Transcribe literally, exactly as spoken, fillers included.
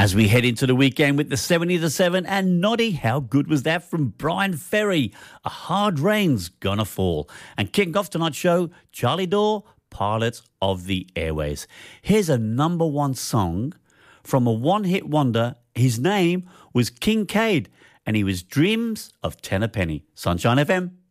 As we head into the weekend with the seventy to seven and Noddy, how good was that from Brian Ferry? A hard rain's gonna fall. And kicking off tonight's show, Charlie Dore, Pilots of the Airways. Here's a number one song from a one-hit wonder. His name was Kincaid, and he was Dreams of Tenor Penny. Sunshine F M.